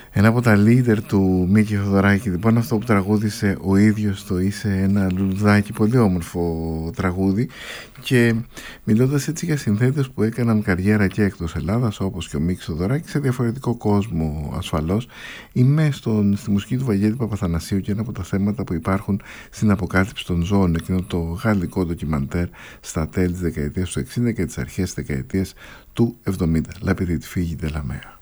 Ένα από τα leader του Μίκη Θοδωράκη, λοιπόν, αυτό που τραγούδισε ο ίδιος το «Είσαι ένα λουλουδάκι», πολύ όμορφο τραγούδι. Και μιλώντας έτσι για συνθέτες που έκαναν καριέρα και εκτός Ελλάδας, όπως και ο Μίκης Θοδωράκης, σε διαφορετικό κόσμο ασφαλώς, είμαι στη μουσική του Βαγγέλη Παπαθανασίου και ένα από τα θέματα που υπάρχουν στην αποκάλυψη των ζώων, εκείνο το γαλλικό ντοκιμαντέρ στα τέλη της δεκαετίας του 60 και τις αρχές της δεκαετίας του 70, La Petite Fille de la Mer.